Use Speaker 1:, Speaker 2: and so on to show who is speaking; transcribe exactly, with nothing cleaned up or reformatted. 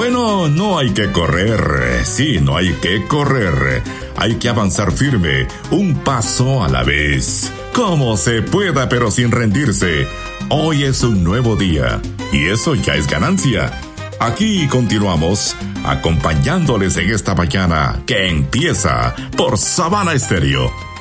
Speaker 1: Bueno, no hay que correr, sí, no hay que correr. Hay que avanzar firme, un paso a la vez. Como se pueda, pero sin rendirse. Hoy es un nuevo día, y eso ya es ganancia. Aquí continuamos, acompañándoles en esta mañana que empieza por Sabana Estéreo.